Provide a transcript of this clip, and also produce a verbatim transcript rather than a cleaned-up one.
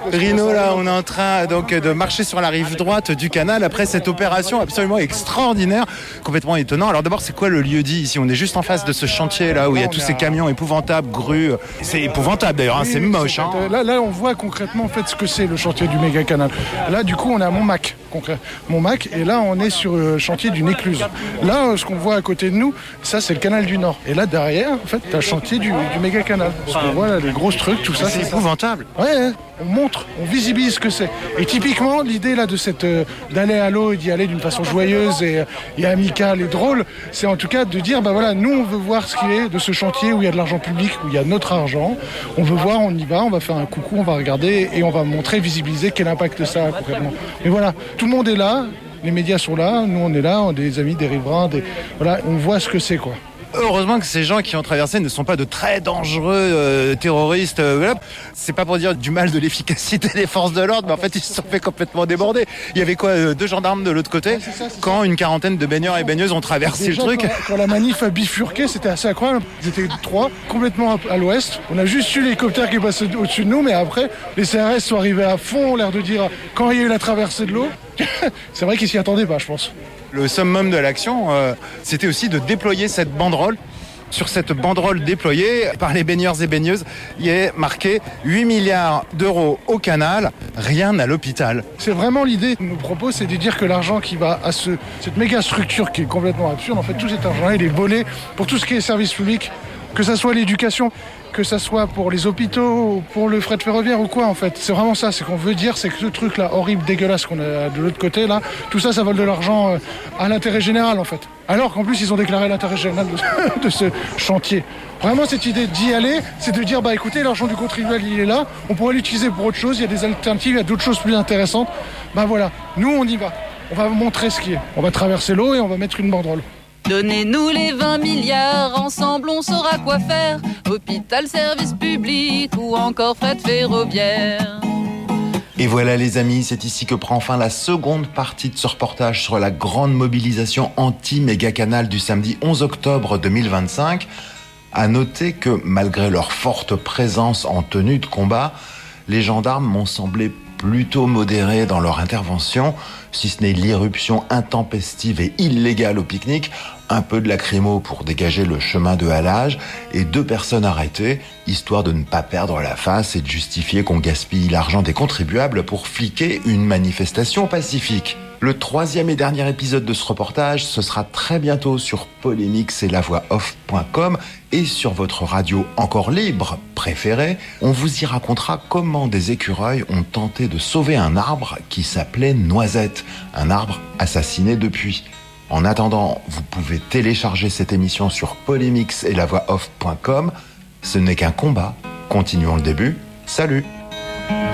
Rino, là, on est en train donc de marcher sur la rive droite du canal après cette opération absolument extraordinaire, complètement étonnant. Alors d'abord, c'est quoi le lieu-dit ici? On est juste en face de ce chantier là où il y a tous ces camions épouvantables, grues. C'est épouvantable d'ailleurs, hein, c'est moche. Hein. Là, là, on voit concrètement en fait ce que c'est le chantier du méga canal. Là, du coup, on est à Montmac, Montmac, et là, on est sur le chantier d'une écluse. Là, ce qu'on voit à côté de nous, ça, c'est le canal du Nord. Et là, derrière, en fait, t'as le chantier du, du méga canal. Parce qu'on voit là, les grosses trucs, tout ça. C'est, c'est épouvantable. Ouais, on montre, on visibilise ce que c'est. Et typiquement, l'idée là de cette euh, d'aller à l'eau et d'y aller d'une façon joyeuse et, et amicale et drôle, c'est en tout cas de dire, bah voilà, nous on veut voir ce qu'il est de ce chantier où il y a de l'argent public, où il y a notre argent. On veut voir, on y va, on va faire un coucou, on va regarder et on va montrer, visibiliser quel impact ça a concrètement. Mais voilà, tout le monde est là, les médias sont là, nous on est là, on est des amis, des riverains, des... voilà, on voit ce que c'est quoi. Heureusement que ces gens qui ont traversé ne sont pas de très dangereux euh, terroristes. Euh, voilà. C'est pas pour dire du mal de l'efficacité des forces de l'ordre, mais en fait ils se sont fait complètement déborder. Il y avait quoi, euh, deux gendarmes de l'autre côté, ouais, c'est ça, c'est quand ça. Une quarantaine de baigneurs et baigneuses ont traversé déjà, le truc. Quand, quand la manif a bifurqué, c'était assez incroyable. Ils étaient trois, complètement à, à l'ouest. On a juste eu l'hélicoptère qui est passé au-dessus de nous, mais après les C R S sont arrivés à fond, ont l'air de dire quand il y a eu la traversée de l'eau. C'est vrai qu'ils s'y attendaient pas, je pense. Le summum de l'action, euh, c'était aussi de déployer cette banderole. Sur cette banderole déployée par les baigneurs et baigneuses, il est marqué huit milliards d'euros au canal, rien à l'hôpital. C'est vraiment l'idée que nous propose, c'est de dire que l'argent qui va à ce, cette méga structure qui est complètement absurde, en fait tout cet argent-là, il est volé pour tout ce qui est service public, que ça soit l'éducation, que ça soit pour les hôpitaux, pour le fret ferroviaire ou quoi en fait. C'est vraiment ça, c'est qu'on veut dire, c'est que ce truc là horrible, dégueulasse qu'on a de l'autre côté là, tout ça, ça vole de l'argent à l'intérêt général en fait. Alors qu'en plus ils ont déclaré l'intérêt général de, de ce chantier. Vraiment cette idée d'y aller, c'est de dire bah écoutez, l'argent du contribuable il est là, on pourrait l'utiliser pour autre chose, il y a des alternatives, il y a d'autres choses plus intéressantes. Bah voilà, nous on y va, on va montrer ce qui est. On va traverser l'eau et on va mettre une banderole. Donnez-nous les vingt milliards, ensemble on saura quoi faire. Hôpital, service public ou encore fret ferroviaire. Et voilà les amis, c'est ici que prend fin la seconde partie de ce reportage sur la grande mobilisation anti-méga-canal du samedi onze octobre deux mille vingt-cinq. À noter que malgré leur forte présence en tenue de combat, les gendarmes m'ont semblé plutôt modérés dans leur intervention, si ce n'est l'irruption intempestive et illégale au pique-nique, un peu de lacrymo pour dégager le chemin de halage et deux personnes arrêtées, histoire de ne pas perdre la face et de justifier qu'on gaspille l'argent des contribuables pour fliquer une manifestation pacifique. Le troisième et dernier épisode de ce reportage, ce sera très bientôt sur polémix et la voix off point com et sur votre radio encore libre préférée. On vous y racontera comment des écureuils ont tenté de sauver un arbre qui s'appelait Noisette, un arbre assassiné depuis. En attendant, vous pouvez télécharger cette émission sur polémix et la voix off point com. Ce n'est qu'un combat. Continuons le début. Salut!